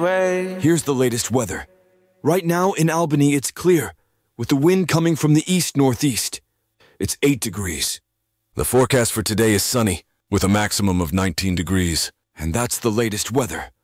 way. Here's the latest weather. Right now in Albany, it's clear, with the wind coming from the east-northeast. It's 8 degrees. The forecast for today is sunny, with a maximum of 19 degrees. And that's the latest weather.